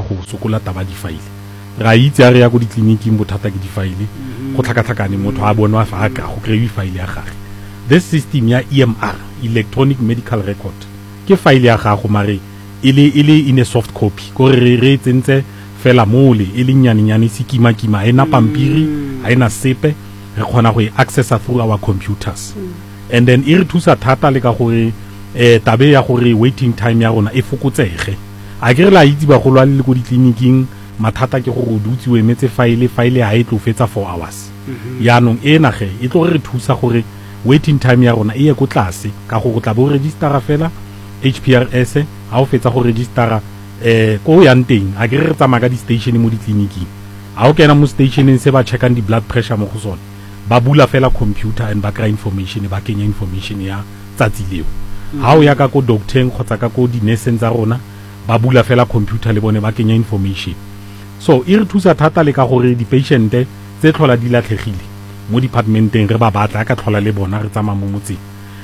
go sokola taba di-file ra itse a re ya go ditleliniking bothata ke di-file go tlhakatlhakane motho a bone wa fa ka go kry-we file ya gage. This system ya EMR, electronic medical record, ke file ya gago mare ele in a soft copy ko re tsentse fela mole ele nyane sikima ena pampiri ha ena sepe re khona go accessa through our computers. And then e re thusa thata le ka gore tabe ya gore waiting time ya rona e fokotsege. A ke re la itse ba go lwa le go ditleliniking mathata ke go dutse o emetse file ha e tlo fetsa 4 hours. Yaanong ena ge e tlo re thusa gore waiting time ya rona e ye go tlase ka go tla bo register fela HPRS ha o fetsa go register ko yang teng a ke re tsamaya ka di station mo ditleliniking ha o kena mo stationeng se ba checkang di blood pressure mo go sone ba bula fela computer and ba kry information ba kenya information ya tsatsi leo. Ha o ya ka go doctor kgotsa ka go di nurse tsa rona ba bula fela computer le bone ba kenya information. So e re thusa thata le ka gore di patient tse tlhola di latlhegile mo departmenteng re ba batla ka tlhola le bona re tsama mo motseng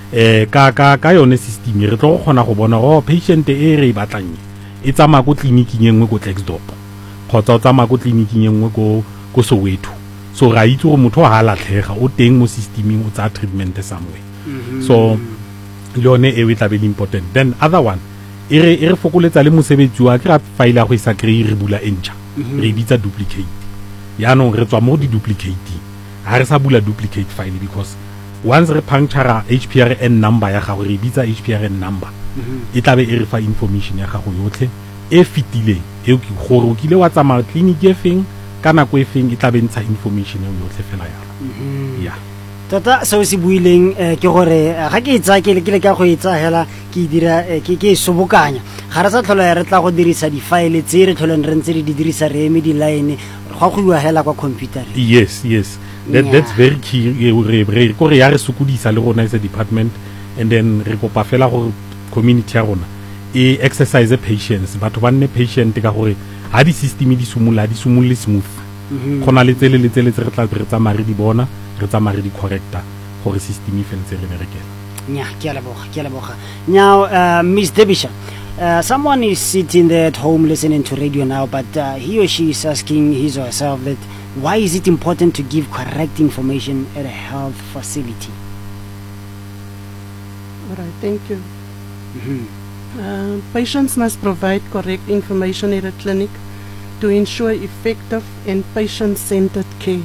ka yone system re tlo gona go bona go patient e re batlang e tsama go tleliniking engwe go Klerksdorp kgotsa o tsama go tleliniking engwe go Soweto. So ra itse go motho ha latlhega o teng mo systeming o tsa treatment somewhere. So lone e we tla be important. Then other one e re fokoletsa le mosebetsi wa kra file go isa kry re bula enja re bitsa duplicate. Yaanong re tswa mo di duplicate ha re sa bula duplicate file because once re puncture HPRN number ya gago re bitsa HPRN number e tla be e re fa information ya gago yotlhe e fitileng e gore o kile wa tsamaya clinic e feng kana go e feng e tla be ntsha information ya yotlhe fela ya ya tota so se buileng ke gore ga ke itsa ke le ka go itsa hela ke dira ke sobokanya ga re sa tlhola re tla go dirisa di file tse re tlholeng re ntse di dirisa re eme di line go go iwa hela kwa computer. Yes that's very key. Re go re ya re sukudisa le rona as a department and then re kopa fela go community ya rona e exercise patience batho ba nne patient ka gore ha di system di sumulle smooth gona le tsele re tla re tsamaya re di bona re tsamaya re di correcta gore system e fentse re berekela. Nya ke a leboga now Miss Debisha, someone is sitting there at home listening to radio now, but he or she is asking his or herself that why is it important to give correct information at a health facility? All right, thank you. Patients must provide correct information at a clinic to ensure effective and patient-centered care.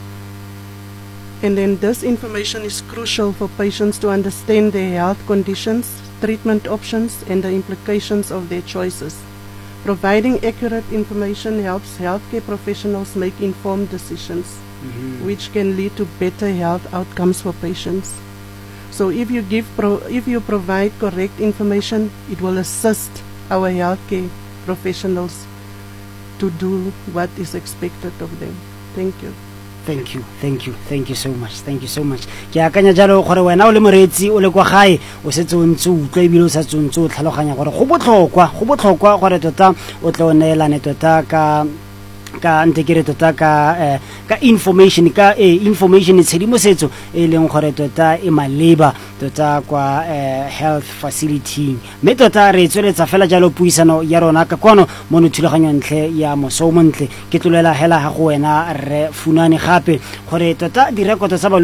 And then this information is crucial for patients to understand their health conditions, treatment options, and the implications of their choices. Providing accurate information helps healthcare professionals make informed decisions, which can lead to better health outcomes for patients. So if you provide correct information, it will assist our healthcare professionals to do what is expected of them. Thank you. Thank you so much. Ke akanya jalo gore wena o le moretsi o le kwa gae o setse o ntse o tlwa ebile o sa tsontse o tlhaloganya gore go botlhokwa gore tota o tla o neelane tota ka ntekere tota ka information information tshedimosetso e leng gore tota e maleba tota kwa health facility me tota re tsweletsa fela jalo puisano ya rona ka kono mo thulaganyo ntle ya mosomontle ke tlolela hela ha go wena re funane gape gore tota direkoto tsa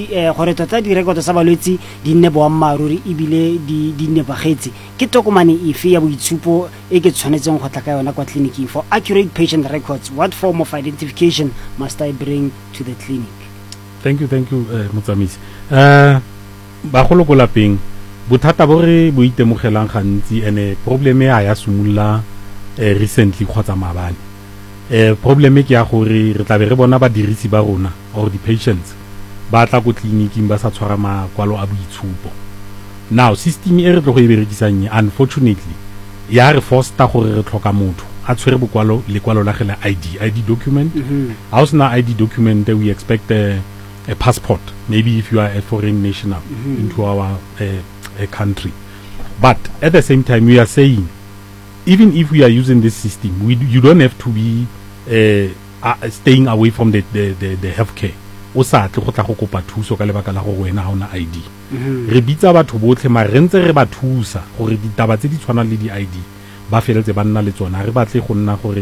balwetsi di nne boammaruri ebile di nne bagetse ke tokomane efe ya boitshupo e ke tshwanetseng go tla ka yona kwa clinic for accurate patient records. What form of identification must I bring to the clinic? Thank you Motsamisi. Ba go lokola peng bothata bo re bo itemogelang gantsi ene probleme ya sumulla recently khotsa mabane probleme ke ya gore re tla be re bona ba dirisi ba rona or the patients ba tla go clinicing ba sa tshwara makwalo a boitshupo. Now system e re tlo go e berekisang unfortunately ya re foster gore re tlhoka motho a tshwere lekwalo la gela ID document. How is na ID document we expect a passport, maybe if you are a foreign national into our country. But at the same time we are saying even if we are using this system you don't have to be staying away from the healthcare o sa tle go tla go kopa thuso ka lebaka la go wena ha ona ID. Re bitsa batho botlhe ma re ntse re ba thusa gore ditaba tse di tshwana le di ID ba feletse ba nna le tsona re batle go nna gore